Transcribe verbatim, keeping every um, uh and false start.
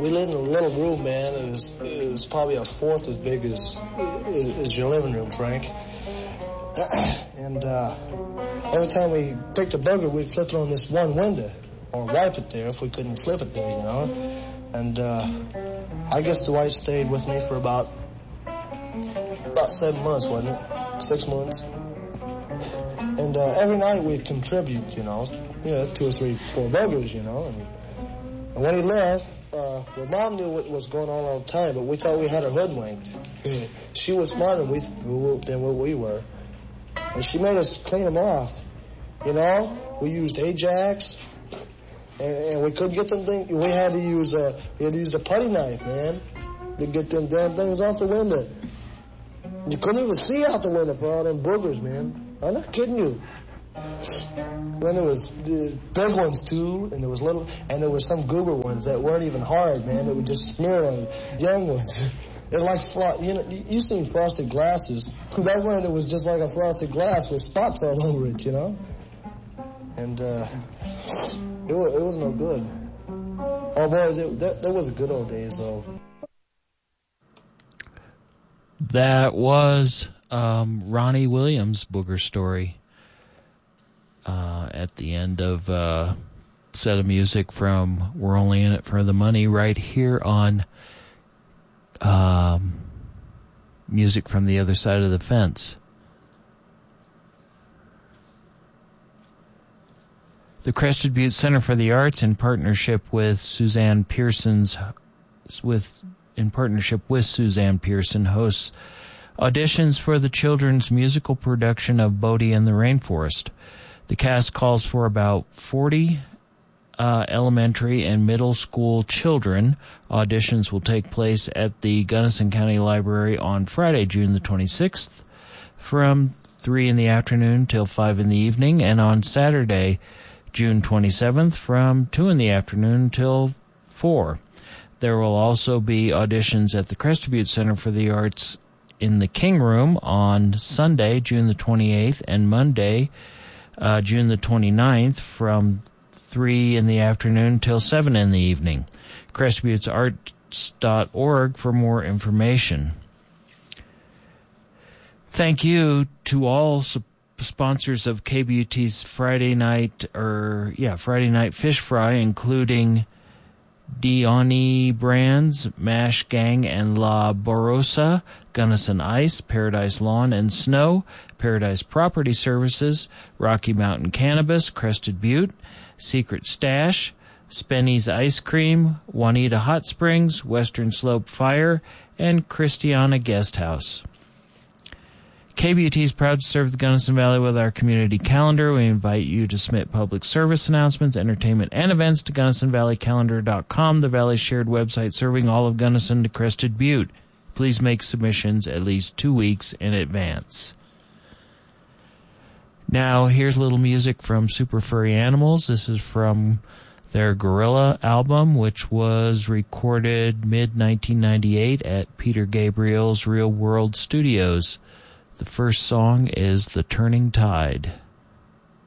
we lived in a little room, man. It was, it was probably a fourth as big as, as your living room, Frank. And uh, every time we picked a booger, we'd flip it on this one window, or wipe it there if we couldn't flip it there, you know. And uh, I guess Dwight stayed with me for about about seven months, wasn't it? Six months. And uh, every night we'd contribute, you know, you know, two or three, four boogers, you know. And, and when he left, uh, well, Mom knew what was going on all the time, but we thought we had her hoodwinked. She was smarter than we, than what we were. And she made us clean them off. You know, we used Ajax, and, and we couldn't get them things. We had to use a, we had to use a putty knife, man, to get them damn things off the window. You couldn't even see out the window for all them boogers, man. I'm not kidding you. When there was uh, big ones too, and there was little, and there were some goober ones that weren't even hard, man. They would just smear on young ones. They're like, fro- you know, you seen frosted glasses. That one, it was just like a frosted glass with spots all over it, you know. And uh, it was, it was no good. Oh boy, that, that was the good old days, though. That was um, Ronnie Williams' booger story. Uh, at the end of uh, set of music from We're Only in It for the Money, right here on um, Music from the Other Side of the Fence. The Crested Butte Center for the Arts, in partnership with Suzanne Pearson's, with in partnership with Suzanne Pearson, hosts auditions for the children's musical production of Bodie and the Rainforest. The cast calls for about forty uh, elementary and middle school children. Auditions will take place at the Gunnison County Library on Friday, June the twenty-sixth, from three in the afternoon till five in the evening, and on Saturday, June twenty-seventh, from two in the afternoon till four. There will also be auditions at the Crested Butte Center for the Arts in the King Room on Sunday, June the twenty-eighth, and Monday, Uh, June the twenty-ninth, from three in the afternoon till seven in the evening. Crested Buttes Arts dot org for more information. Thank you to all su- sponsors of K B U T's Friday night, or yeah, Friday night fish fry, including Dioni Brands, Mash Gang and La Borosa, Gunnison Ice, Paradise Lawn and Snow, Paradise Property Services, Rocky Mountain Cannabis, Crested Butte, Secret Stash, Spenny's Ice Cream, Juanita Hot Springs, Western Slope Fire, and Christiana Guest House. K B U T is proud to serve the Gunnison Valley with our community calendar. We invite you to submit public service announcements, entertainment, and events to Gunnison Valley Calendar dot com, the Valley's shared website serving all of Gunnison to Crested Butte. Please make submissions at least two weeks in advance. Now, here's a little music from Super Furry Animals. This is from their Gorilla album, which was recorded mid nineteen ninety-eight at Peter Gabriel's Real World Studios. The first song is The Turning Tide.